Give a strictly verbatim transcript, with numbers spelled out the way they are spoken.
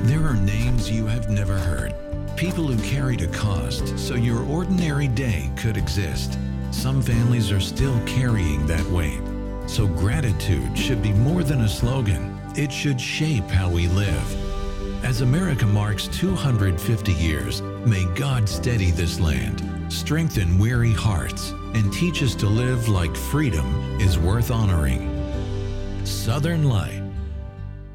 There are names you have never heard. People who carried a cost so your ordinary day could exist. Some families are still carrying that weight. So gratitude should be more than a slogan. It should shape how we live. As America marks two hundred fifty years, may God steady this land, strengthen weary hearts, and teach us to live like freedom is worth honoring. Southern Light.